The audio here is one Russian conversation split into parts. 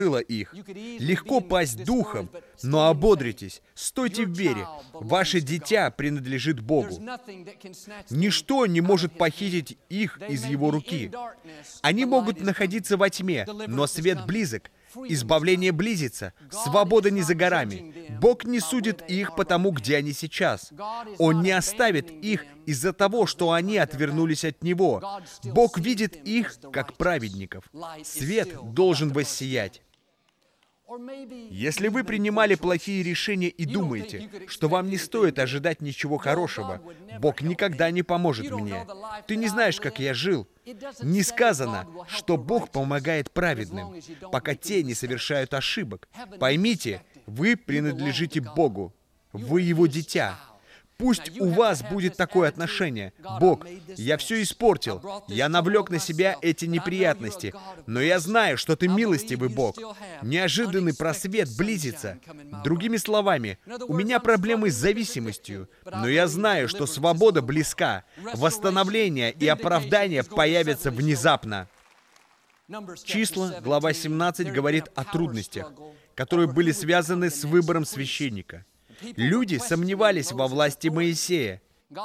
их. Легко пасть духом, но ободритесь, стойте в вере. Ваше дитя принадлежит Богу. Ничто не может похитить их из Его руки. Они могут находиться во тьме, но свет близок. Избавление близится, свобода не за горами. Бог не судит их по тому, где они сейчас. Он не оставит их из-за того, что они отвернулись от Него. Бог видит их как праведников. Свет должен воссиять. Если вы принимали плохие решения и думаете, что вам не стоит ожидать ничего хорошего, Бог никогда не поможет мне. Ты не знаешь, как я жил. Не сказано, что Бог помогает праведным, пока те не совершают ошибок. Поймите, вы принадлежите Богу. Вы Его дитя. Пусть у вас будет такое отношение. Бог, я все испортил. Я навлек на себя эти неприятности. Но я знаю, что Ты милостивый Бог. Неожиданный просвет близится. Другими словами, у меня проблемы с зависимостью. Но я знаю, что свобода близка. Восстановление и оправдание появятся внезапно. Числа, глава 17, говорит о трудностях, которые были связаны с выбором священника. Люди сомневались во власти Моисея.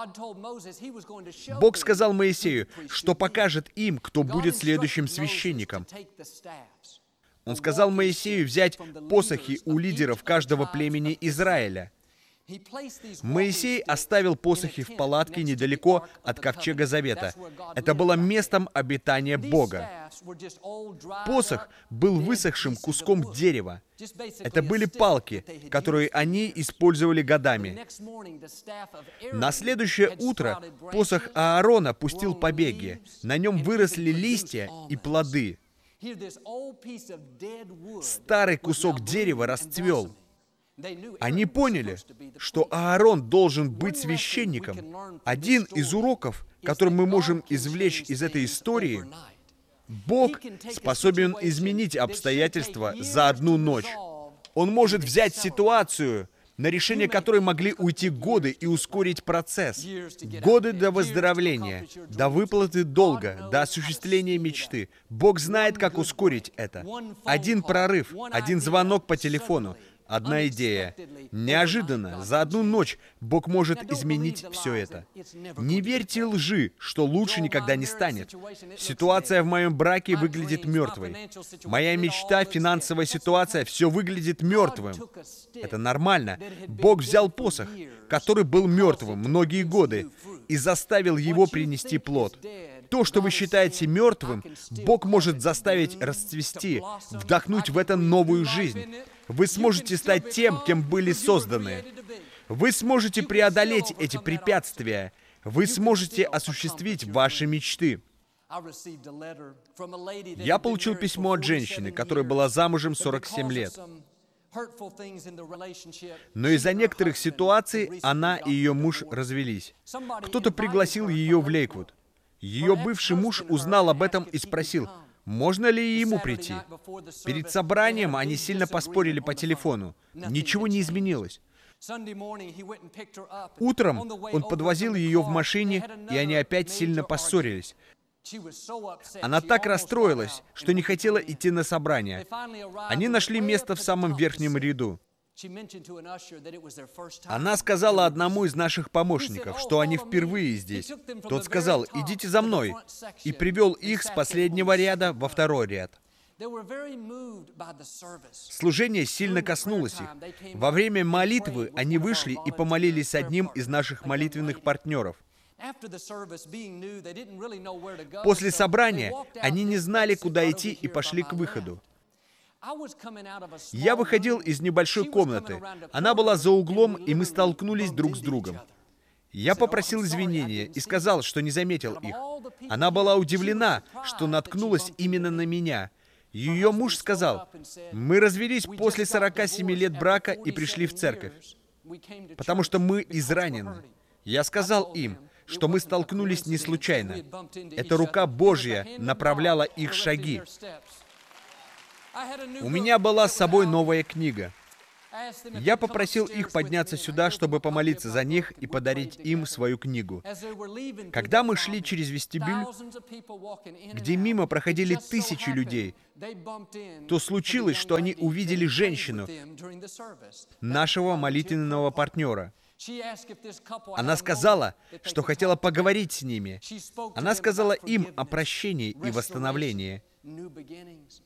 Бог сказал Моисею, что покажет им, кто будет следующим священником. Он сказал Моисею взять посохи у лидеров каждого племени Израиля. Моисей оставил посохи в палатке недалеко от Ковчега Завета. Это было местом обитания Бога. Посох был высохшим куском дерева. Это были палки, которые они использовали годами. На следующее утро посох Аарона пустил побеги. На нем выросли листья и плоды. Старый кусок дерева расцвел. Они поняли, что Аарон должен быть священником. Один из уроков, который мы можем извлечь из этой истории, Бог способен изменить обстоятельства за одну ночь. Он может взять ситуацию, на решение которой могли уйти годы, и ускорить процесс. Годы до выздоровления, до выплаты долга, до осуществления мечты. Бог знает, как ускорить это. Один прорыв, один звонок по телефону, одна идея. Неожиданно, за одну ночь Бог может изменить все это. Не верьте лжи, что лучше никогда не станет. Ситуация в моем браке выглядит мертвой. Моя мечта, финансовая ситуация, все выглядит мертвым. Это нормально. Бог взял посох, который был мертвым многие годы, и заставил его принести плод. То, что вы считаете мертвым, Бог может заставить расцвести, вдохнуть в это новую жизнь. Вы сможете стать тем, кем были созданы. Вы сможете преодолеть эти препятствия. Вы сможете осуществить ваши мечты. Я получил письмо от женщины, которая была замужем 47 лет. Но из-за некоторых ситуаций она и ее муж развелись. Кто-то пригласил ее в Лейквуд. Ее бывший муж узнал об этом и спросил, можно ли ему прийти. Перед собранием они сильно поспорили по телефону. Ничего не изменилось. Утром он подвозил ее в машине, и они опять сильно поссорились. Она так расстроилась, что не хотела идти на собрание. Они нашли место в самом верхнем ряду. Она сказала одному из наших помощников, что они впервые здесь. Тот сказал, идите за мной, и привел их с последнего ряда во второй ряд. Служение сильно коснулось их. Во время молитвы они вышли и помолились с одним из наших молитвенных партнеров. После собрания они не знали, куда идти, и пошли к выходу. Я выходил из небольшой комнаты. Она была за углом, и мы столкнулись друг с другом. Я попросил извинения и сказал, что не заметил их. Она была удивлена, что наткнулась именно на меня. Ее муж сказал, мы развелись после 47 лет брака и пришли в церковь, потому что мы изранены. Я сказал им, что мы столкнулись не случайно. Эта рука Божья направляла их шаги. У меня была с собой новая книга. Я попросил их подняться сюда, чтобы помолиться за них и подарить им свою книгу. Когда мы шли через вестибюль, где мимо проходили тысячи людей, то случилось, что они увидели женщину, нашего молитвенного партнера. Она сказала, что хотела поговорить с ними. Она сказала им о прощении и восстановлении.